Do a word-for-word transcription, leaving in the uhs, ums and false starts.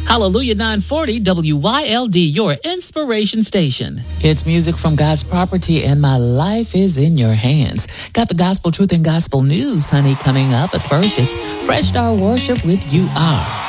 Hallelujah nine forty W Y L D, your inspiration station. It's music from God's property, and my life is in your hands. Got the gospel truth and gospel news, honey, coming up. But first, it's Fresh Star Worship with You Are.